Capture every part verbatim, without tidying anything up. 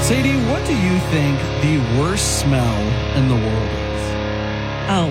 Sadie, what do you think the worst smell in the world is? Oh,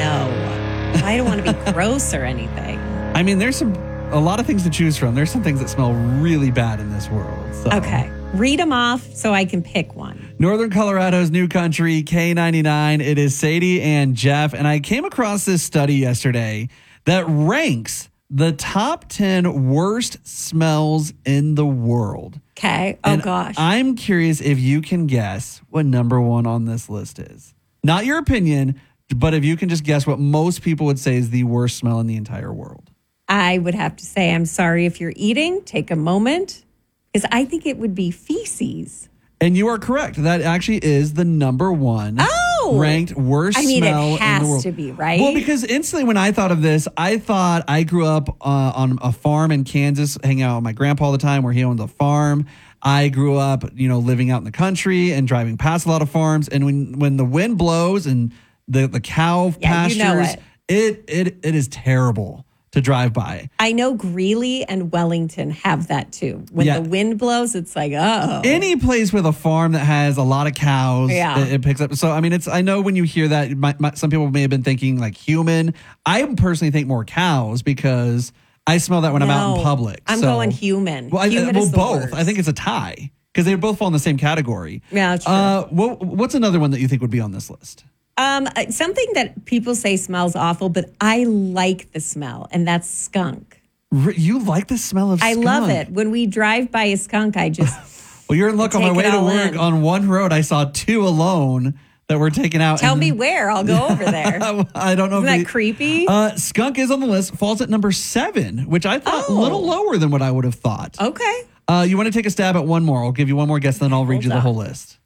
no. I don't want to be gross or anything. I mean, there's some a lot of things to choose from. There's some things that smell really bad in this world. So. Okay. Read them off so I can pick one. Northern Colorado's New Country, K ninety-nine. It is Sadie and Jeff. And I came across this study yesterday that ranks the top ten worst smells in the world. Okay. Oh, and gosh. I'm curious if you can guess what number one on this list is. Not your opinion, but if you can just guess what most people would say is the worst smell in the entire world. I would have to say, I'm sorry if you're eating. Take a moment. Because I think it would be feces. And you are correct. That actually is the number one oh! ranked worst I mean, smell it has in the world. to be, right? Well, because instantly when I thought of this, I thought I grew up uh, on a farm in Kansas, hanging out with my grandpa all the time where he owned a farm. I grew up, you know, living out in the country and driving past a lot of farms. And when, when the wind blows and the, the cow yeah, pastures, you know it. It, it it is terrible to drive by. I know Greeley and Wellington have that too. When Yeah. the wind blows, it's like, oh. Any place with a farm that has a lot of cows, Yeah. it, it picks up. So, I mean, it's. I know when you hear that, my, my, some people may have been thinking like human. I personally think more cows because I smell that when I'm out in No, public. I'm So- going human. Well, I, Human well is the both. worst. I think it's a tie because they both fall in the same category. Yeah, that's true. Uh, what, what's another one that you think would be on this list? Um, uh, something that people say smells awful, but I like the smell, and that's skunk. R- You like the smell of I skunk? love it. When we drive by a skunk, I just Well, you're in luck. On my Take way it to all work in. on one road, I saw two alone that were taken out. tell and- me where. I'll go over there. I don't know. Isn't if that we- creepy? Uh, skunk is on the list. Falls at number seven, which I thought a Oh. little lower than what I would have thought. Okay. Uh, you want to take a stab at one more? I'll give you one more guess, then I'll read Hold you the on. whole list.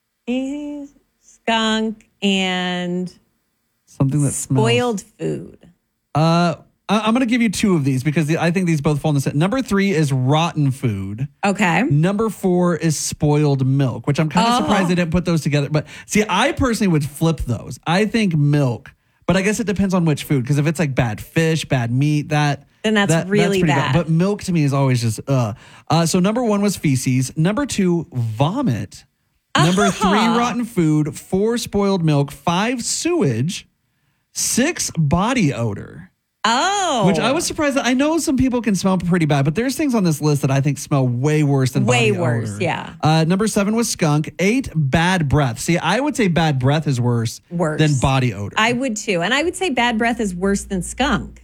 Skunk and Something that smells. spoiled food. Uh, I- I'm going to give you two of these because the, I think these both fall in the set. Number three is rotten food. Okay. Number four is spoiled milk, which I'm kind of Oh. surprised they didn't put those together. But see, I personally would flip those. I think milk, but I guess it depends on which food. Because if it's like bad fish, bad meat, that Then that's that- really pretty bad. But milk to me is always just uh. uh so number one was feces. Number two, vomit. Number Ah. three, rotten food. Four, spoiled milk. Five, sewage. Six, body odor. Oh. Which I was surprised that I know some people can smell pretty bad, but there's things on this list that I think smell way worse than Way body worse, odor. yeah. Uh, number seven was skunk. Eight, bad breath. See, I would say bad breath is worse, Worse. than body odor. I would too. And I would say bad breath is worse than skunk.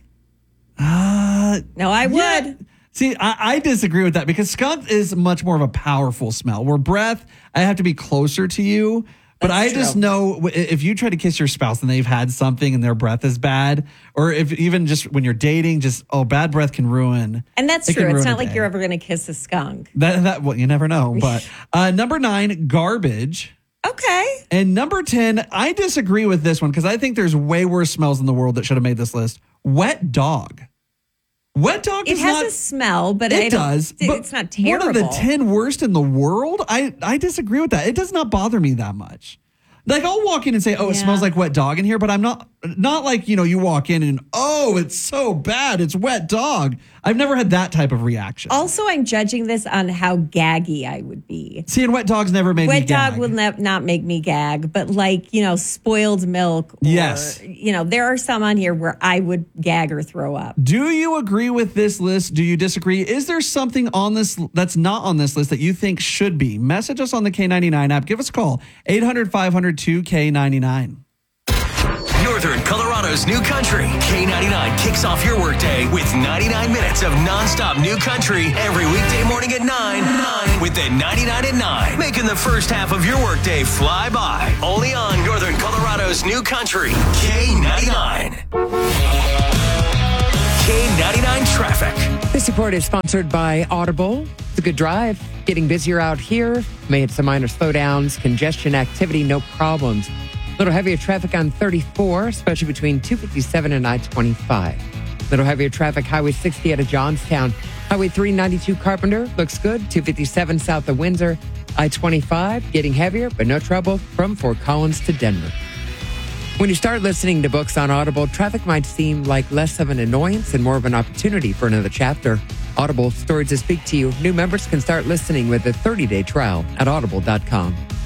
uh, No, I would. yeah. See, I, I disagree with that because skunk is much more of a powerful smell. Where breath, I have to be closer to you. But That's I just true. know w- if you try to kiss your spouse and they've had something and their breath is bad, or if even just when you're dating, just, oh, bad breath can ruin. And that's it can true. It's ruin a not like day. you're ever going to kiss a skunk. That, that, well, you never know. But uh, number nine, garbage. Okay. And number ten, I disagree with this one because I think there's way worse smells in the world that should have made this list. Wet dog. Wet dog It is has not. a smell, but I It don't, does. it- but it's not terrible. One of the ten worst in the world? I, I disagree with that. It does not bother me that much. Like, I'll walk in and say, oh, it Yeah. smells like wet dog in here, but I'm not, not like, you know, you walk in and, oh, it's so bad. It's wet dog. I've never had that type of reaction. Also, I'm judging this on how gaggy I would be. See, and wet dogs never made me Wet dog gag. will ne- not make me gag, but like, you know, spoiled milk. Or, Yes. You know, there are some on here where I would gag or throw up. Do you agree with this list? Do you disagree? Is there something on this that's not on this list that you think should be? Message us on the K ninety-nine app. Give us a call, eight hundred, five hundred, two K ninety-nine. Northern Colorado's New Country. K ninety-nine kicks off your workday with ninety-nine minutes of nonstop New Country every weekday morning at nine. nine with the ninety-nine at nine, making the first half of your workday fly by. Only on Northern Colorado's New Country. K ninety-nine. K ninety-nine traffic. This report is sponsored by Audible. It's a good drive. Getting busier out here. May hit some minor slowdowns. Congestion activity, no problems. A little heavier traffic on thirty-four, especially between two fifty-seven and I twenty-five. Little heavier traffic, Highway sixty out of Johnstown. Highway three ninety-two Carpenter looks good. two fifty-seven south of Windsor. I twenty-five getting heavier, but no trouble from Fort Collins to Denver. When you start listening to books on Audible, traffic might seem like less of an annoyance and more of an opportunity for another chapter. Audible, stories that speak to you. New members can start listening with a thirty-day trial at audible dot com.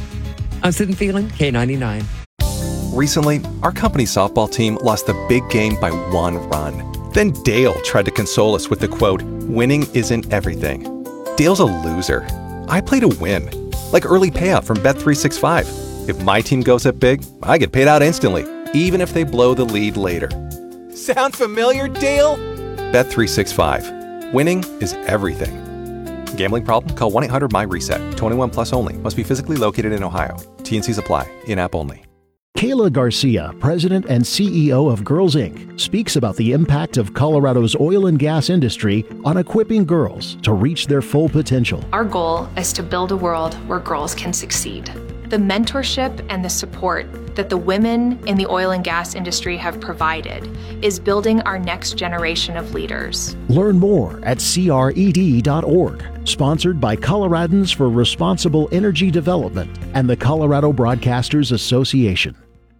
I'm Sid and Feeling, K ninety-nine. Recently, our company softball team lost the big game by one run. Then Dale tried to console us with the quote, "Winning isn't everything." Dale's a loser. I play to win, like early payout from Bet three sixty-five. If my team goes up big, I get paid out instantly, even if they blow the lead later. Sound familiar, Dale? Bet three sixty-five. Winning is everything. Gambling problem? Call one eight hundred M Y reset. twenty-one plus only. Must be physically located in Ohio. T N Cs apply. In-app only. Kayla Garcia, president and C E O of Girls Incorporated, speaks about the impact of Colorado's oil and gas industry on equipping girls to reach their full potential. Our goal is to build a world where girls can succeed. The mentorship and the support that the women in the oil and gas industry have provided is building our next generation of leaders. Learn more at C R E D dot org. Sponsored by Coloradans for Responsible Energy Development and the Colorado Broadcasters Association.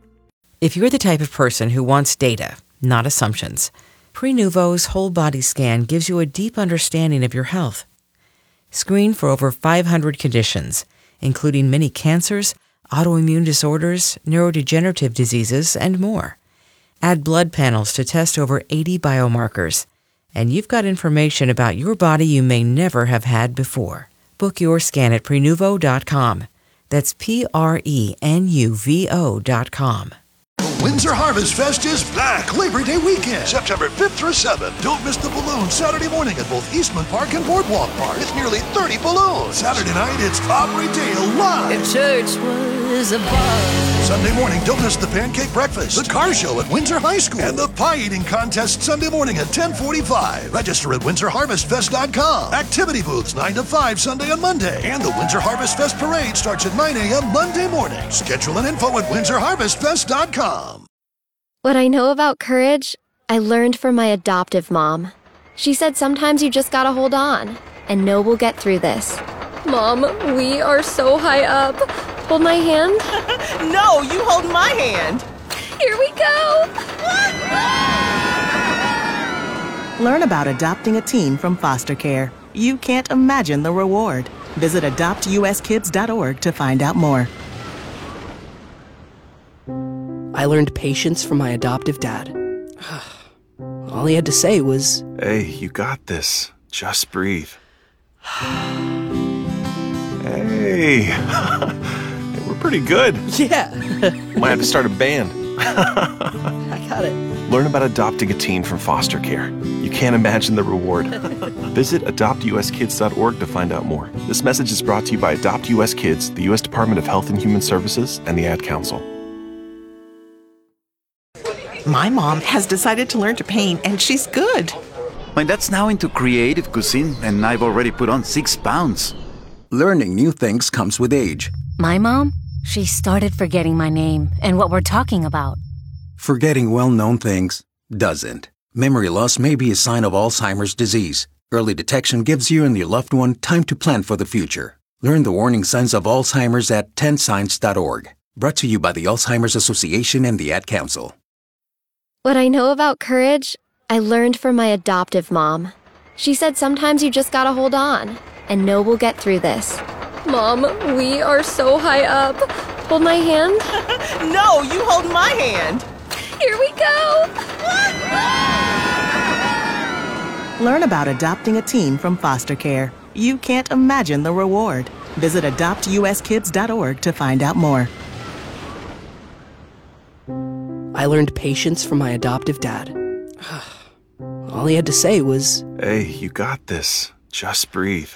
If you're the type of person who wants data, not assumptions, Prenuvo's whole body scan gives you a deep understanding of your health. Screen for over five hundred conditions, including many cancers, autoimmune disorders, neurodegenerative diseases, and more. Add blood panels to test over eighty biomarkers, and you've got information about your body you may never have had before. Book your scan at Prenuvo dot com. That's P R E N U V O dot com. Windsor Harvest Fest is back Labor Day weekend, September fifth through seventh. Don't miss the balloons Saturday morning at both Eastman Park and Boardwalk Park. It's nearly thirty balloons. Saturday night, it's Aubrey Dale live. If church was a bar. Sunday morning, don't miss the pancake breakfast, the car show at Windsor High School, and the pie eating contest Sunday morning at ten forty-five. Register at Windsor Harvest Fest dot com. Activity booths nine to five Sunday and Monday. And the Windsor Harvest Fest Parade starts at nine a.m. Monday morning. Schedule and info at Windsor Harvest Fest dot com. What I know about courage, I learned from my adoptive mom. She said sometimes you just gotta hold on and know we'll get through this. Mom, we are so high up. Hold my hand. No, you hold my hand. Here we go. Learn about adopting a teen from foster care. You can't imagine the reward. Visit adopt U S kids dot org to find out more. I learned patience from my adoptive dad. All he had to say was, "Hey, you got this. Just breathe." Hey, we're pretty good. Yeah. Might have to start a band. I got it. Learn about adopting a teen from foster care. You can't imagine the reward. Visit adopt U S kids dot org to find out more. This message is brought to you by Adopt U S Kids, the U S Department of Health and Human Services, and the Ad Council. My mom has decided to learn to paint, and she's good. My dad's now into creative cuisine, and I've already put on six pounds. Learning new things comes with age. My mom, she started forgetting my name and what we're talking about. Forgetting well-known things doesn't. Memory loss may be a sign of Alzheimer's disease. Early detection gives you and your loved one time to plan for the future. Learn the warning signs of Alzheimer's at ten signs dot org. Brought to you by the Alzheimer's Association and the Ad Council. What I know about courage, I learned from my adoptive mom. She said sometimes you just gotta hold on and know we'll get through this. Mom, we are so high up. Hold my hand. No, you hold my hand. Here we go. Learn about adopting a teen from foster care. You can't imagine the reward. Visit adopt U S kids dot org to find out more. I learned patience from my adoptive dad. All he had to say was, "Hey, you got this. Just breathe."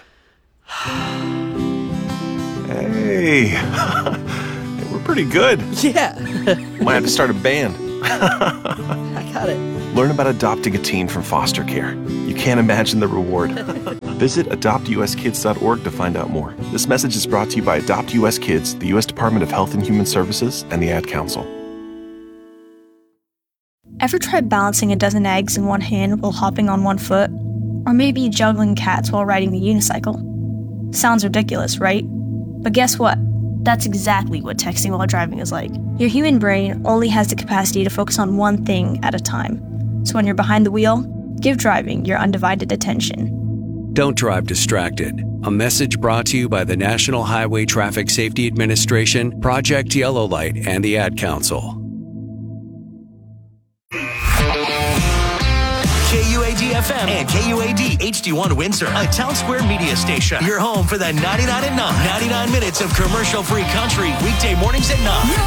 Hey, we're pretty good. Yeah. Might have to start a band. I got it. Learn about adopting a teen from foster care. You can't imagine the reward. Visit adopt U S kids dot org to find out more. This message is brought to you by Adopt U S Kids, the U S Department of Health and Human Services, and the Ad Council. Ever tried balancing a dozen eggs in one hand while hopping on one foot? Or maybe juggling cats while riding the unicycle? Sounds ridiculous, right? But guess what? That's exactly what texting while driving is like. Your human brain only has the capacity to focus on one thing at a time. So when you're behind the wheel, give driving your undivided attention. Don't drive distracted. A message brought to you by the National Highway Traffic Safety Administration, Project Yellow Light, and the Ad Council. K U A D F M and K U A D H D one Windsor, a Town Square media station. Your home for the ninety-nine at nine. ninety-nine minutes of commercial-free country, weekday mornings at nine.